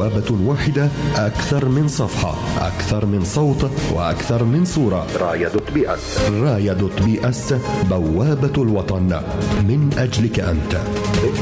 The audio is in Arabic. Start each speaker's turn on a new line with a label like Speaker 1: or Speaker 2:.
Speaker 1: بوابة واحدة، أكثر من صفحة، أكثر من صوت، وأكثر من صورة. راية.بي اس، بوابة الوطن، من أجلك أنت.